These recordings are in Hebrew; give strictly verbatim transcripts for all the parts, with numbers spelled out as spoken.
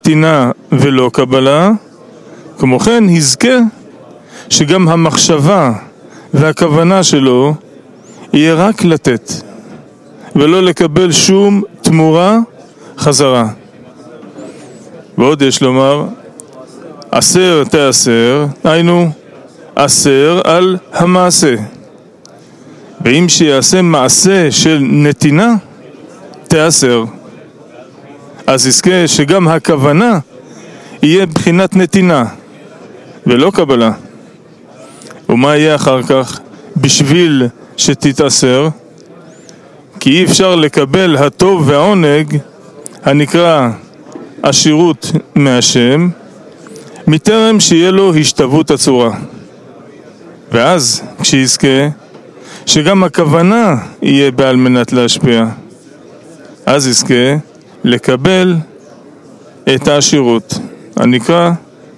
נתינה ולא קבלה, כמו כן יזכה שגם המחשבה והכוונה שלו יהיה רק לתת, ולא לקבל שום תמורה חזרה. ועוד יש לומר, אסר תאסר, היינו אסר על המעשה. ואם שיעשה מעשה של נתינה, תאסר. אז יזכה שגם הכוונה יהיה בחינת נתינה ולא קבלה. ומה יהיה אחר כך? בשביל שתתאסר, כי אי אפשר לקבל הטוב והעונג הנקרא עשירות מהשם, מטרם שיהיה לו השתוות הצורה. ואז כשיזכה שגם הכוונה יהיה בעל מנת להשפיע, אז יזכה לקבל את העשירות הנקרא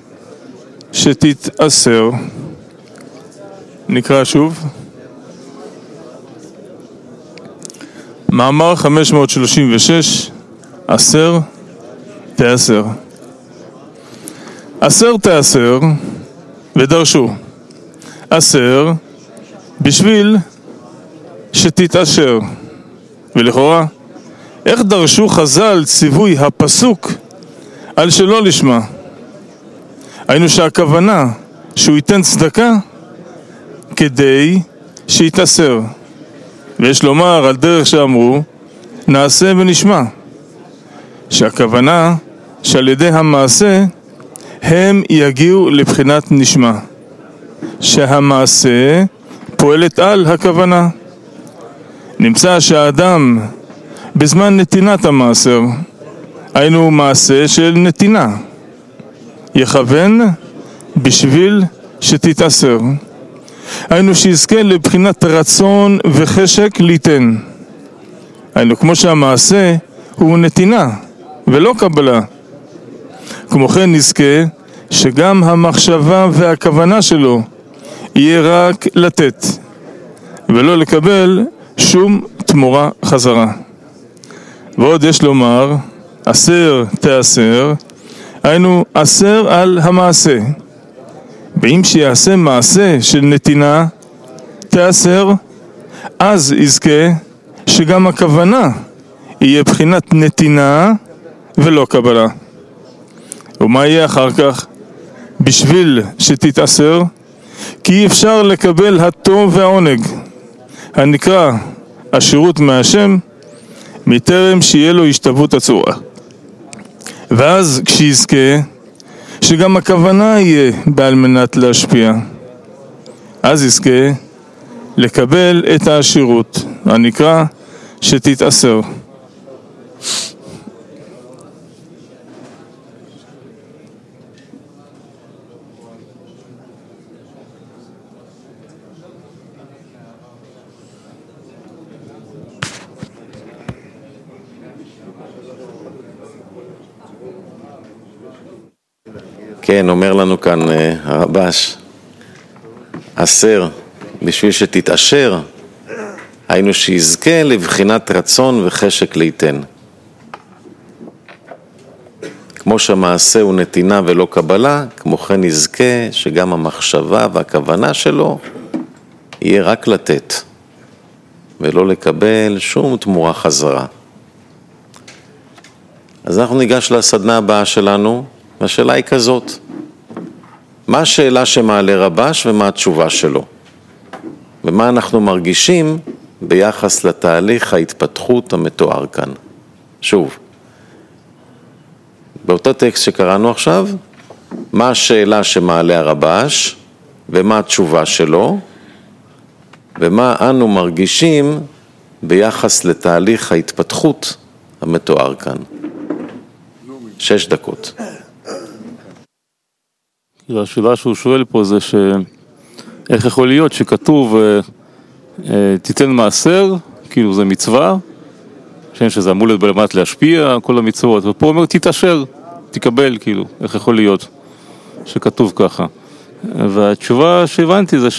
שתתאסר. נקרא שוב מאמר חמש מאות שלושים ושש, אסר תאסר. אסר תאסר, ודרשו אסר בשביל שתתאשר. ולכאורה, איך דרשו חז"ל ציווי הפסוק על שלא לשמה? היינו שהכוונה שהוא ייתן צדקה כדי שיתאסר. ויש לומר על דרך שאמרו נעשה ונשמע, שהכוונה שעל ידי המעשה הם יגיעו לבחינת נשמע, שהמעשה פועלת על הכוונה. נמצא שהאדם בזמן נתינת המעשר, היינו מעשה של נתינה, יכוון בשביל שתתאסר, היינו שיזכה לבחינת רצון וחשק ליתן. היינו כמו שהמעשה הוא נתינה ולא קבלה. כמו כן נזכה שגם המחשבה והכוונה שלו יהיה רק לתת ולא לקבל שום תמורה חזרה. ועוד יש לומר אסר תאסר, היינו אסר על המעשה. ואם שיעשה מעשה של נתינה תאסר, אז יזכה שגם הכוונה יהיה בחינת נתינה ולא קבלה. ומה יהיה אחר כך? בשביל שתתאסר, כי אי אפשר לקבל הטוב והעונג הנקרא עשירות מהשם, מטרם שיהיה לו השתוות הצורה. ואז כשיזכה שגם הכוונה יהיה בעל מנת להשפיע, אז יזכה לקבל את העשירות הנקרא שתתאסר. כן, אומר לנו כאן הרבש, אסר בשביל שתתאשר, היינו שיזכה לבחינת רצון וחשק ליתן. כמו שהמעשה הוא נתינה ולא קבלה, כמו כן יזכה שגם המחשבה והכוונה שלו יהיה רק לתת ולא לקבל שום תמורה חזרה. אז אנחנו ניגש לסדנה הבאה שלנו, והשאלה היא כזאת, מה השאלה שמעלה רבש ומה התשובה שלו? ומה אנחנו מרגישים ביחס לתהליך ההתפתחות המתואר כאן? שוב, באותו טקסט שקראנו עכשיו, מה השאלה שמעלה הרבש ומה התשובה שלו, ומה אנו מרגישים ביחס לתהליך ההתפתחות המתואר כאן. שש דקות. השאלה שהוא שואל פה זה שאיך יכול להיות שכתוב תיתן מעשר, כאילו זה מצווה, שזה אמור בלמד להשפיע, כל המצוות, ופה אומר תתאשר, תקבל, כאילו, איך יכול להיות שכתוב ככה. והתשובה שהבנתי זה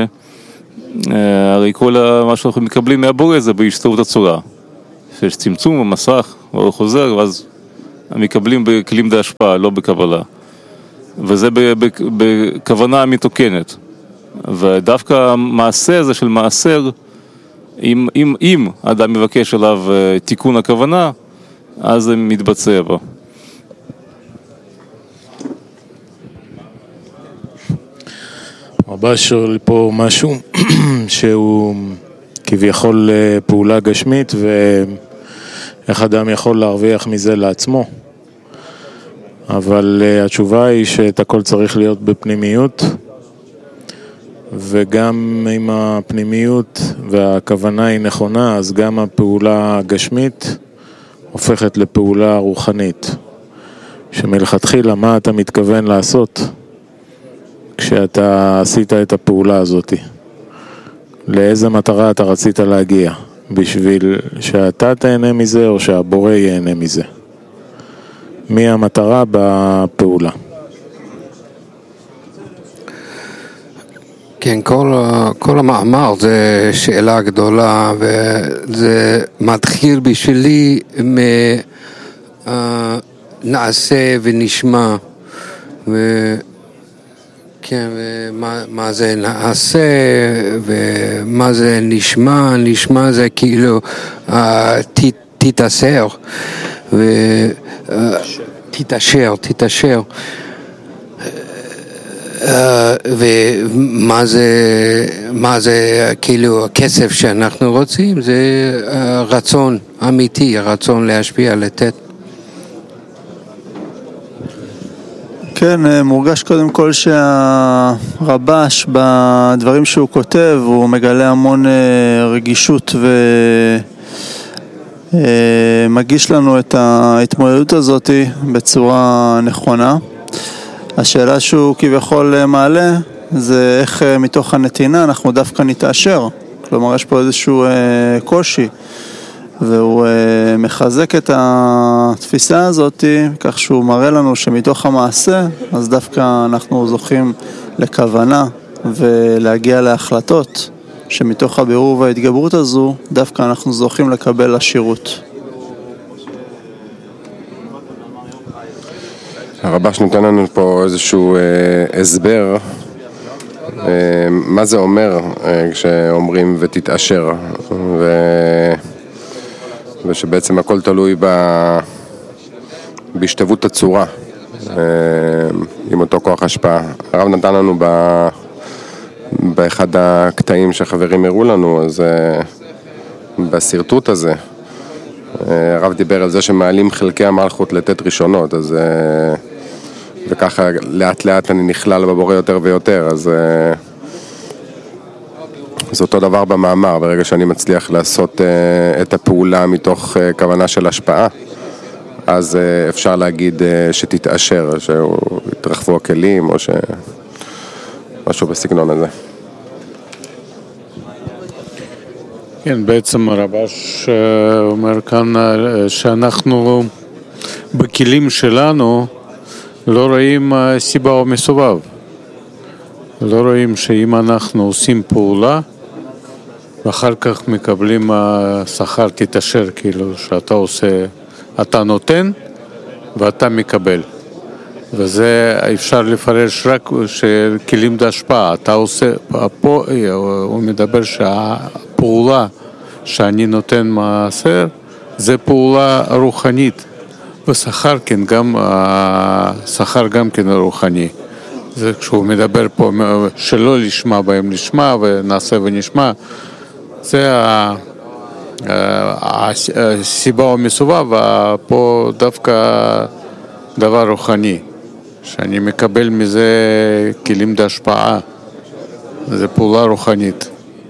שהרי כל מה שאנחנו מקבלים מהבורא זה בהשתוות הצורה, שיש צמצום במסך, והוא חוזר, ואז מקבלים בכלים דה השפעה, לא בקבלה. וזה בכוונה מתוקנת. ודווקא המעשה הזה של מעשר, אם, אם, אם אדם מבקש עליו תיקון הכוונה, אז זה מתבצע בו. רבש שואל פה משהו שהוא כביכול פעולה גשמית, ואיך אדם יכול להרוויח מזה לעצמו. אבל התשובה היא שאת הכל צריך להיות בפנימיות, וגם אם הפנימיות והכוונה היא נכונה, אז גם הפעולה הגשמית הופכת לפעולה רוחנית. שמלכתחילה מה אתה מתכוון לעשות כשאתה עשית את הפעולה הזאת? לאיזה מטרה אתה רצית להגיע? בשביל שאתה תהנה מזה או שהבורא ייהנה מזה? מי המטרה בפעולה? כן, כל, כל המאמר זה שאלה גדולה, וזה מתחיל בשבילי מנעשה ונשמע, ו... כן, ומה מה זה נעשה ומה זה נשמע. נשמע זה כאילו ת, תתאשר ותתאשר, תתאשר. ומה זה, מה זה כאילו הכסף שאנחנו רוצים? זה רצון אמיתי, רצון להשפיע, לתת. כן, מורגש קודם כל שהרבש בדברים שהוא כותב, הוא מגלה המון רגישות ומגיש לנו את ההתמודדות הזאת בצורה נכונה. השאלה שהוא כביכול מעלה זה איך מתוך הנתינה אנחנו דווקא נתאשר. כלומר, יש פה איזשהו קושי, והוא מחזק את התפיסה הזאת כך שהוא מראה לנו שמתוך המעשה אז דווקא אנחנו זוכים לכוונה ולהגיע להחלטות, שמתוך הבירור וההתגברות הזו דווקא אנחנו זוכים לקבל עשירות. הרבש נותן לנו פה איזשהו אה, הסבר אה, מה זה אומר אה, כשאומרים ותתאשר, ו... ושבעצם הכל תלוי ב... בהשתוות הצורה אה, עם אותו כוח השפעה. הרב נתן לנו ב... באחד הקטעים שהחברים הראו לנו, אז אה, בסרטוט הזה הרב דיבר על זה שמעלים חלקי המלכות לתת ראשונות, אז וככה לאט לאט אני נכלל בבורא יותר ויותר, אז זה אותו דבר במאמר. ברגע שאני מצליח לעשות את הפעולה מתוך כוונה של השפעה, אז אפשר להגיד שתתאשר, שיתרחבו הכלים או משהו בסגנון הזה. כן, בעצם הרבש אומר כאן שאנחנו בכלים שלנו לא רואים סיבה או מסובב. לא רואים שאם אנחנו עושים פעולה ואחר כך מקבלים שכר תתאשר, כאילו שאתה עושה, אתה נותן ואתה מקבל. וזה אפשר לפרש רק שכלים בהשפעה. אתה עושה, פה הוא מדבר שהפעולה שאני נותן מעשר זה פעולה רוחנית, ושכר כן, גם שכר גם כן רוחני. זה כשהוא מדבר פה שלא לשמה בהם לשמה ונעשה ונשמע, זה הסיבה או מסובב, פה דווקא דבר רוחני, שאני מקבל מזה כלים בהשפעה, זה פעולה רוחנית.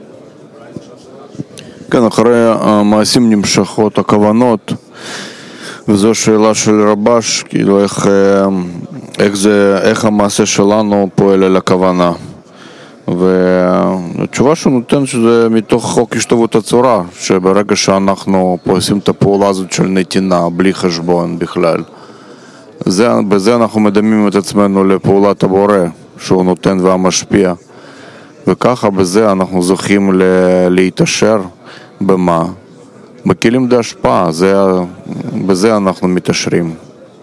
כן, אחרי המעשים נמשכות הכוונות, וזו שאלה של רבש, כאילו איך, איך, זה, איך המעשה שלנו פועל על הכוונה. והתשובה שהוא נותן שזה מתוך חוק השתוות הצורה, שברגע שאנחנו פה עושים את הפעולה הזאת של נתינה, בלי חשבון בכלל, זה, בזה אנחנו מדמים את עצמנו לפעולת הבורא, שהוא נותן והמשפיע. וככה בזה אנחנו זוכים ל- להתאשר. במה? בכלים דה השפעה, זה, בזה אנחנו מתאשרים.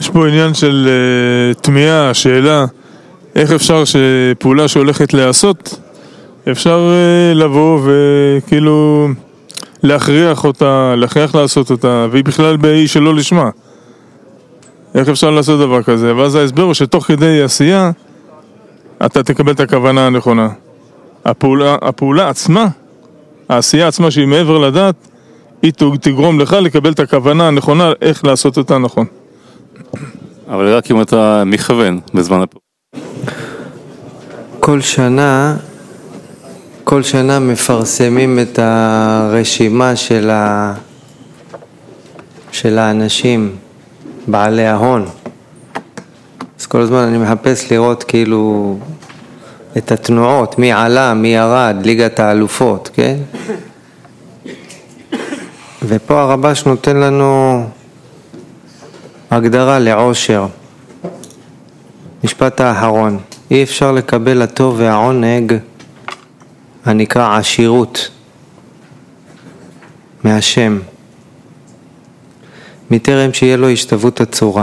יש פה עניין של uh, תמיהה, שאלה, איך אפשר שפעולה שהולכת לעשות, אפשר uh, לבוא וכאילו להכריח אותה, להכריח לעשות אותה, והיא בכלל באי שלא לשמה. איך אפשר לעשות דבר כזה? ואז ההסבר הוא שתוך כדי עשייה, אתה תקבל את הכוונה הנכונה. הפעולה, הפעולה עצמה, העשייה עצמה שהיא מעבר לדעת, היא תגרום לך לקבל את הכוונה הנכונה, איך לעשות אותה נכון. אבל רק אם אתה מכוון בזמן הפעולה. כל שנה, כל שנה מפרסמים את הרשימה של, ה... של האנשים, בעלי ההון. אז כל הזמן אני מחפש לראות כאילו את התנועות, מי עלה, מי ירד, ליגת האלופות, כן? ופה הרבש נותן לנו הגדרה לעושר. משפט האחרון, אי אפשר לקבל הטוב והעונג הנקרא עשירות מהשם, מטרם שיהיה לו השתוות הצורה.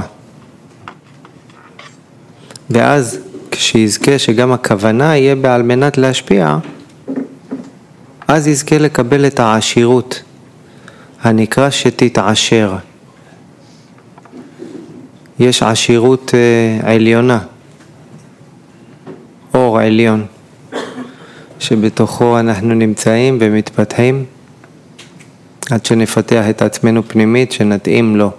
ואז כשיזכה שגם הכוונה יהיה בעל מנת להשפיע, אז יזכה לקבל את העשירות הנקרא שתתעשר. יש עשירות uh, עליונה, אור עליון, שבתוכו אנחנו נמצאים ומתפתחים עד שנפתח את עצמנו פנימית שנתאים לו.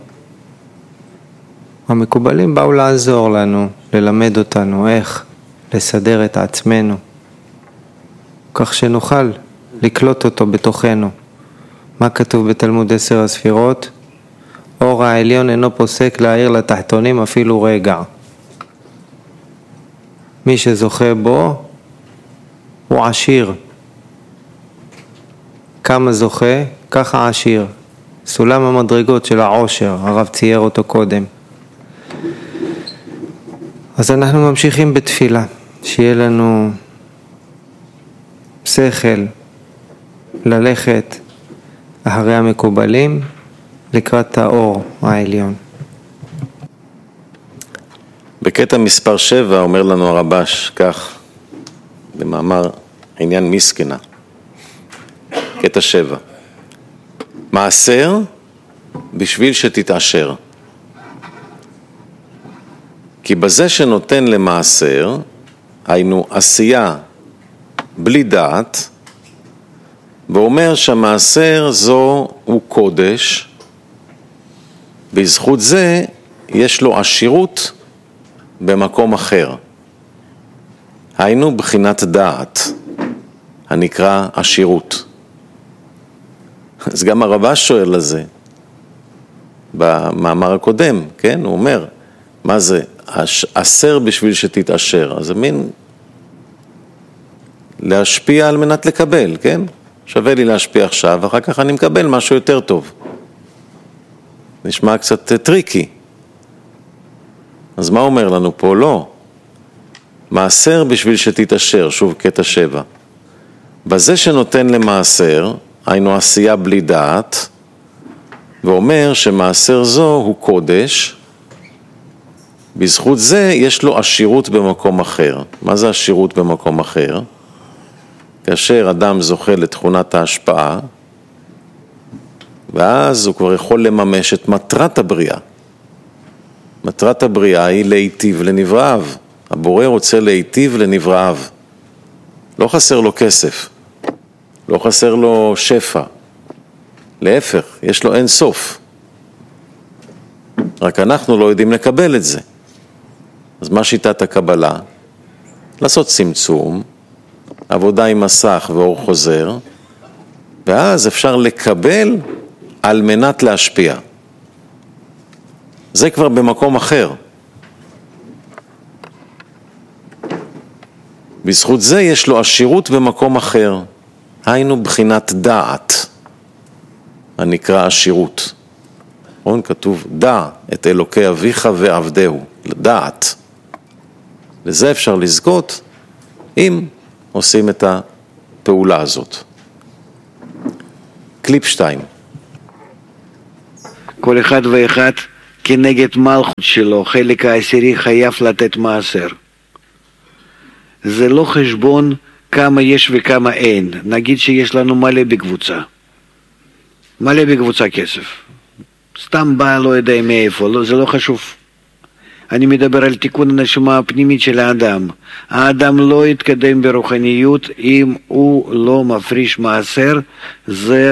המקובלים באו לעזור לנו, ללמד אותנו איך לסדר את עצמנו, כך שנוכל לקלוט אותו בתוכנו. מה כתוב בתלמוד עשר הספירות? אור העליון אינו פוסק להאיר לתחתונים אפילו רגע. מי שזוכה בו הוא עשיר. כמה זוכה, ככה עשיר. סולם המדרגות של העושר, הרב צייר אותו קודם. אז אנחנו ממשיכים בתפילה, שיהיה לנו שכל ללכת אחרי המקובלים לקראת האור העליון. בקטע מספר שבע אומר לנו הרבש כך, במאמר עניין מסכנה, קטע שבע, מעשר בשביל שתתעשר. כי בזה שנותן למעשר, היינו עשייה בלי דעת, ואומר שהמעשר זו הוא קודש, בזכות זה יש לו עשירות במקום אחר. היינו בחינת דעת, הנקרא עשירות. אז גם הרבש שואל לזה, במאמר הקודם, כן? הוא אומר, מה זה? עשר בשביל שתתעשר. אז זה מין להשפיע על מנת לקבל, כן? שווה לי להשפיע עכשיו, ואחר כך אני מקבל משהו יותר טוב. נשמע קצת טריקי. אז מה אומר לנו פה? לא. מעשר בשביל שתתעשר, שוב קטע שבע. בזה שנותן למעשר, היינו עשייה בלי דעת, ואומר שמעשר זו הוא קודש, בזכות זה יש לו עשירות במקום אחר. מה זה עשירות במקום אחר? כאשר אדם זוכה לתכונת ההשפעה, ואז הוא כבר יכול לממש את מטרת הבריאה. מטרת הבריאה היא להיטיב לנבראיו. הבורא רוצה להיטיב לנבראיו. לא חסר לו כסף, לא חסר לו שפע. להפך, יש לו אין סוף. רק אנחנו לא יודעים לקבל את זה. אז מה שיטת הקבלה? לעשות צמצום, עבודה עם מסך ואור חוזר, ואז אפשר לקבל על מנת להשפיע. זה כבר במקום אחר. בזכות זה יש לו עשירות במקום אחר. היינו בחינת דעת, הנקרא עשירות. נכון? כתוב דע את אלוקי אביך ועבדהו, לדעת. לזה אפשר לזכות אם עושים את הפעולה הזאת. קליפ שתיים. כל אחד ואחד כנגד מלכות שלו, חלק העשירי חייב לתת מעשר. זה לא חשבון כמה יש וכמה אין. נגיד שיש לנו מלא בקבוצה. מלא בקבוצה כסף. סתם בא לא יודע מאיפה, לא, זה לא חשוב. אני מדבר על תיקון הנשמה הפנימית של האדם. האדם לא יתקדם ברוחניות אם הוא לא מפריש מעשר. זה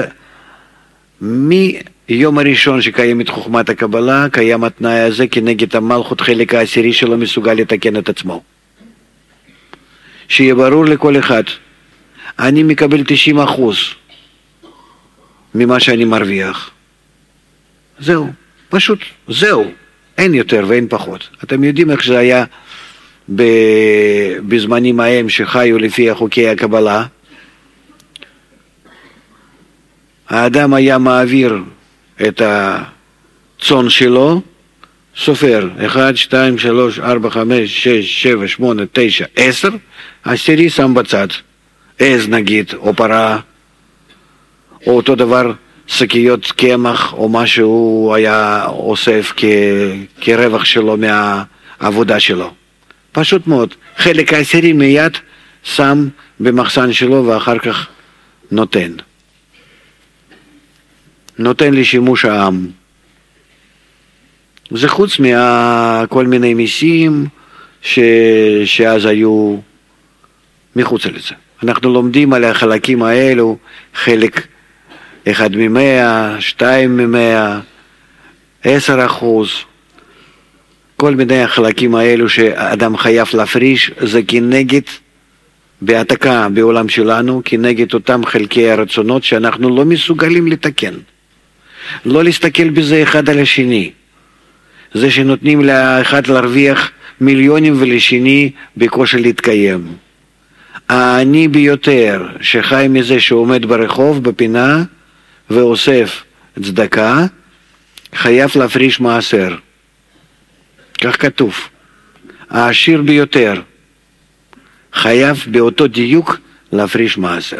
מיום הראשון שקיימת חוכמת הקבלה, קיים התנאי הזה כנגד המלכות, חלק העשירי שלו מסוגל לתקן את עצמו. שיהיה ברור לכל אחד, אני מקבל תשעים אחוז ממה שאני מרוויח. זהו, פשוט זהו, אין יותר ואין פחות. אתם יודעים איך זה היה בזמנים ההם שחיו לפי חוקי הקבלה. האדם היה מעביר את הצאן שלו, סופר, אחד, שתיים, שלוש, ארבע, חמש, שש, שבע, שמונה, תשע, עשר, עשירי שם בצד. עז נגיד, או פרה, או אותו דבר, שקיות קמח, או מה שהוא היה אוסף כ... כרווח שלו מהעבודה שלו. פשוט מאוד. חלק העשירי מיד שם במחסן שלו ואחר כך נותן. נותן לשימוש העם. זה חוץ מכל מיני מיסים ש... שאז היו מחוץ לזה. אנחנו לומדים על החלקים האלו, חלק אחד ממאה, שתיים ממאה, עשר אחוז. כל מיני החלקים האלו שאדם חייב להפריש, זה כנגד, בהעתקה בעולם שלנו, כנגד אותם חלקי הרצונות שאנחנו לא מסוגלים לתקן. לא להסתכל בזה אחד על השני. זה שנותנים לאחד להרוויח מיליונים ולשני בקושי להתקיים. העני ביותר שחי מזה שעומד ברחוב, בפינה, ואוסף צדקה, חייב להפריש מעשר. כך כתוב. העשיר ביותר חייב באותו דיוק להפריש מעשר.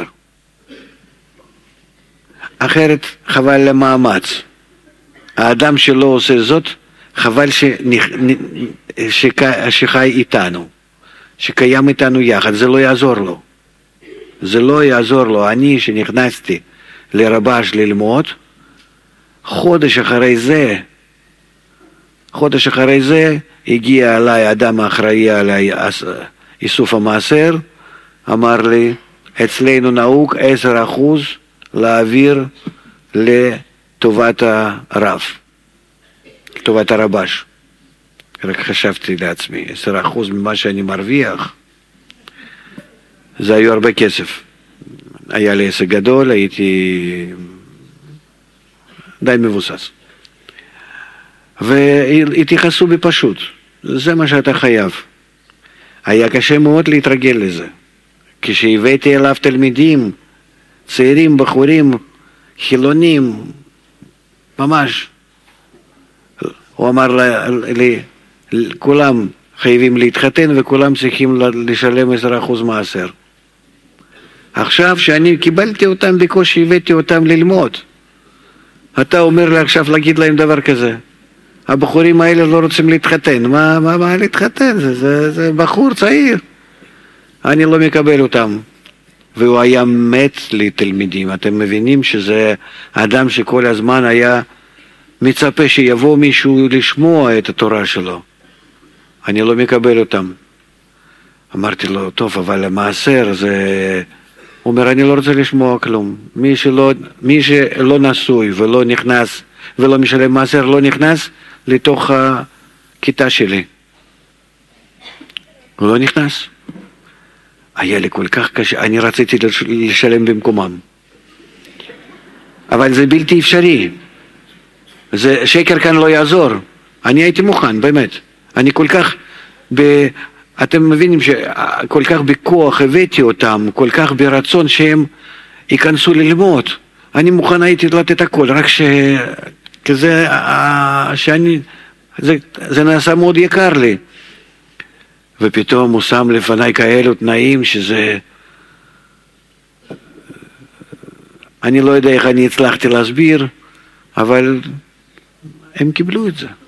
אחרת חבל למאמץ. האדם שלא עושה זאת, חבל שנכ... שק... שחי איתנו, שקיים איתנו יחד, זה לא יעזור לו. זה לא יעזור לו. אני שנכנסתי לרבש ללמוד, חודש אחרי זה, חודש אחרי זה, הגיע אליי אדם האחראי על איסוף המעשר, אמר לי, אצלנו נהוג עשר אחוז להעביר לטובת הרב, לטובת הרבש. רק חשבתי לעצמי, עשר אחוז ממה שאני מרוויח, זה היו הרבה כסף. היה לי עסק גדול, הייתי די מבוסס. והתייחסו בי פשוט, זה מה שאתה חייב. היה קשה מאוד להתרגל לזה. כשהבאתי אליו תלמידים, צעירים, בחורים, חילונים, ממש, הוא אמר לי, כולם חייבים להתחתן וכולם צריכים לשלם עשרה אחוז מעשר. עכשיו שאני קיבלתי אותם בקושי, הבאתי אותם ללמוד. אתה אומר לי עכשיו להגיד להם דבר כזה. הבחורים האלה לא רוצים להתחתן. מה, מה, מה להתחתן? זה, זה, זה בחור צעיר. אני לא מקבל אותם. והוא היה מת לתלמידים. אתם מבינים שזה אדם שכל הזמן היה מצפה שיבוא מישהו לשמוע את התורה שלו. אני לא מקבל אותם. אמרתי לו, טוב, אבל המעשר זה... הוא אומר, אני לא רוצה לשמוע כלום. מי שלא, מי שלא נשוי ולא נכנס, ולא משלם מעשר, לא נכנס לתוך הכיתה שלי. הוא לא נכנס. היה לי כל כך קשה, אני רציתי לשלם במקומם. אבל זה בלתי אפשרי. זה, שקר כאן לא יעזור. אני הייתי מוכן, באמת. אני כל כך, ב, אתם מבינים שכל כך בכוח הבאתי אותם, כל כך ברצון שהם ייכנסו ללמוד. אני מוכן הייתי לתת הכל, רק ש... כזה, שאני, זה, זה נעשה מאוד יקר לי. ופתאום הוא שם לפניי כאלו תנאים שזה... אני לא יודע איך אני הצלחתי להסביר, אבל הם קיבלו את זה.